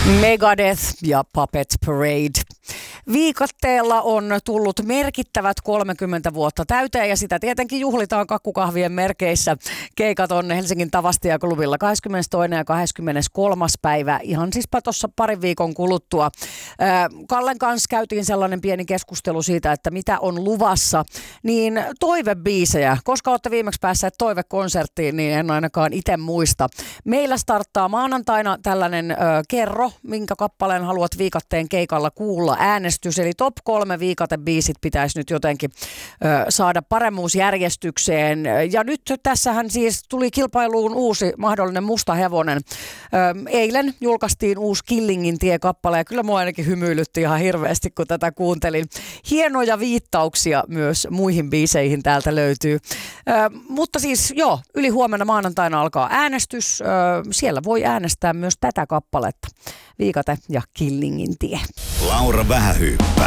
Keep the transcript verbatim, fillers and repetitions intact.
Megadeth ja Puppet Parade. Viikatteella on tullut merkittävät kolmekymmentä vuotta täyteen ja sitä tietenkin juhlitaan kakkukahvien merkeissä. Keikat on Helsingin Tavastia-klubilla kahdeskymmenestoinen ja kahdeskymmeneskolmas päivä, ihan siispä tuossa parin viikon kuluttua. Kallen kanssa käytiin sellainen pieni keskustelu siitä, että mitä on luvassa, niin toivebiisejä. Koska olette viimeksi päässeet toivekonserttiin, niin en ainakaan itse muista. Meillä starttaa maanantaina tällainen ö, kerro, minkä kappaleen haluat Viikatteen keikalla kuulla, äänestys. Eli top kolme Viikate-biisit pitäisi nyt jotenkin ö, saada paremmuusjärjestykseen. Ja nyt tässähän siis tuli kilpailuun uusi mahdollinen musta hevonen. Ö, eilen julkaistiin uusi Killingin tie-kappale ja kyllä mua ainakin hymyilytti ihan hirveästi, kun tätä kuuntelin. Hienoja viittauksia myös muihin biiseihin täältä löytyy. Ö, mutta siis joo, yli huomenna maanantaina alkaa äänestys. Ö, siellä voi äänestää myös tätä kappaletta. Viikate ja Killingin tie. Laura Vähähyyppä.